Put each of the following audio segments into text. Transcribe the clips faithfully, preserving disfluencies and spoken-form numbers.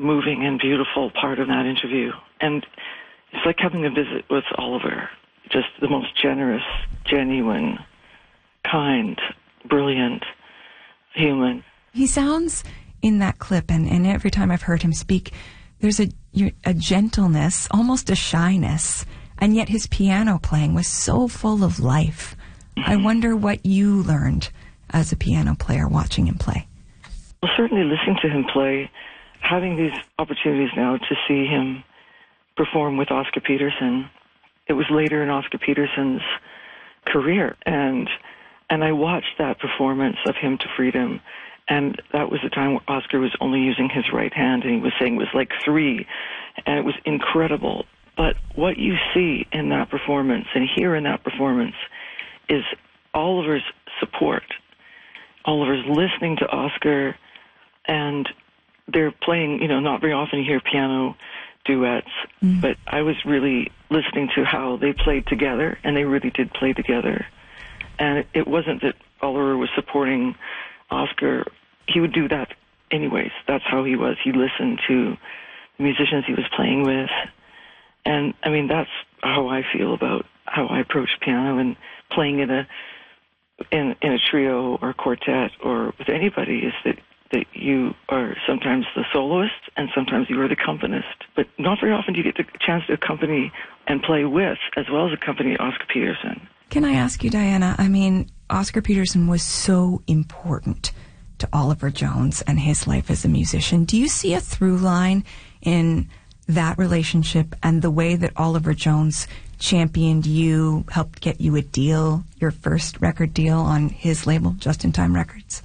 moving and beautiful part of that interview. And it's like having a visit with Oliver. Just the most generous, genuine, kind, brilliant human. He sounds in that clip, and, and every time I've heard him speak, there's a, a gentleness, almost a shyness, and yet his piano playing was so full of life. Mm-hmm. I wonder what you learned as a piano player watching him play. Well, certainly listening to him play, having these opportunities now to see him perform with Oscar Peterson. It was later in Oscar Peterson's career, and and I watched that performance of Hymn to Freedom, and that was the time where Oscar was only using his right hand, and he was saying it was like three, and it was incredible. But what you see in that performance and hear in that performance is Oliver's support. Oliver's listening to Oscar, and they're playing, you know, not very often you hear piano duets, mm. but I was really listening to how they played together, and they really did play together. And it, it wasn't that Oliver was supporting Oscar. He would do that anyways. That's how he was. He listened to the musicians he was playing with. And, I mean, that's how I feel about how I approach piano and playing in a in, in a trio or quartet or with anybody, is that that you are sometimes the soloist and sometimes you are the accompanist. But not very often do you get the chance to accompany and play with, as well as accompany Oscar Peterson. Can I ask you, Diana, I mean, Oscar Peterson was so important to Oliver Jones and his life as a musician. Do you see a through line in that relationship and the way that Oliver Jones championed you, helped get you a deal, your first record deal on his label, Just in Time Records?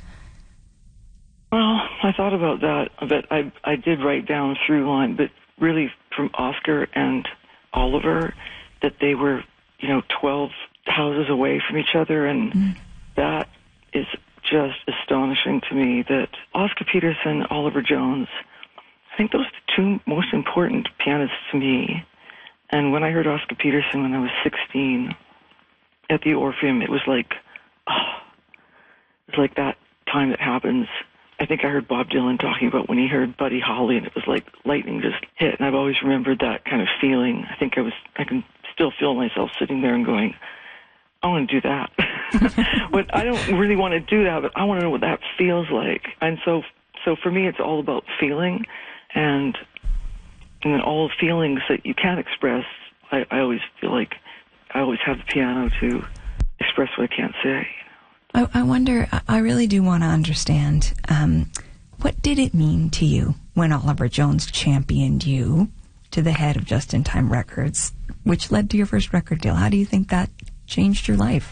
Well, I thought about that, but I I did write down a through line, but really from Oscar and Oliver, that they were, you know, twelve houses away from each other, and mm. that is just astonishing to me that Oscar Peterson, Oliver Jones, I think those are the two most important pianists to me. And when I heard Oscar Peterson when I was sixteen at the Orpheum, it was like, oh, it was like that time that happens. I think I heard Bob Dylan talking about when he heard Buddy Holly, and it was like lightning just hit. And I've always remembered that kind of feeling. I think I was, I can still feel myself sitting there and going, I want to do that. But I don't really want to do that, but I want to know what that feels like. And so, so for me, it's all about feeling, and and then all the feelings that you can't express. I, I always feel like I always have the piano to express what I can't say. I, I wonder, I really do want to understand, um, what did it mean to you when Oliver Jones championed you to the head of Just in Time Records, which led to your first record deal? How do you think that changed your life?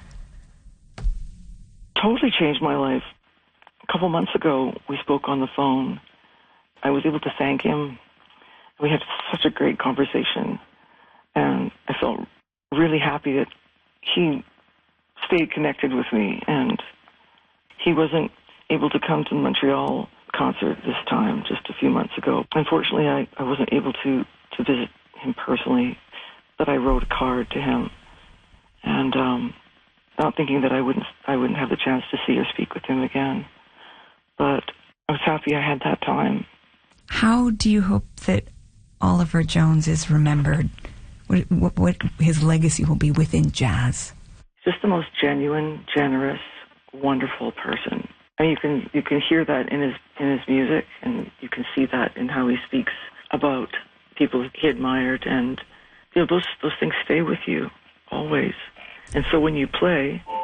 Totally changed my life. A couple months ago, we spoke on the phone. I was able to thank him. We had such a great conversation, and I felt really happy that he stayed connected with me, and he wasn't able to come to the Montreal concert this time, just a few months ago. Unfortunately, I, I wasn't able to, to visit him personally, but I wrote a card to him, and um, not thinking that I wouldn't I wouldn't have the chance to see or speak with him again. But I was happy I had that time. How do you hope that Oliver Jones is remembered? What, what, what his legacy will be within jazz? Just the most genuine, generous, wonderful person. I mean, you can you can hear that in his in his music, and you can see that in how he speaks about people he admired, and you know those those things stay with you always. And so when you play,